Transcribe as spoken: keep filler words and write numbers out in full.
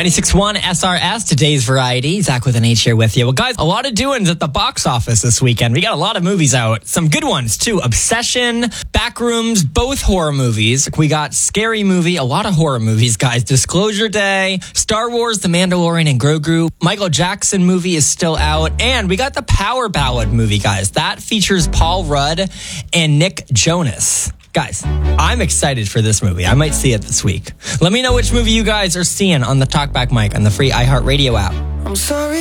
ninety-six point one S R S, today's variety. Zach with an H here with you. Well, guys, a lot of doings at the box office this weekend. We got a lot of movies out. Some good ones, too. Obsession, Backrooms, both horror movies. We got Scary Movie, a lot of horror movies, guys. Disclosure Day, Star Wars, The Mandalorian, and Grogu. Michael Jackson movie is still out. And we got the Power Ballad movie, guys. That features Paul Rudd and Nick Jonas. Guys, I'm excited for this movie. I might see it this week. Let me know which movie you guys are seeing on the Talkback mic on the free iHeartRadio app. I'm sorry.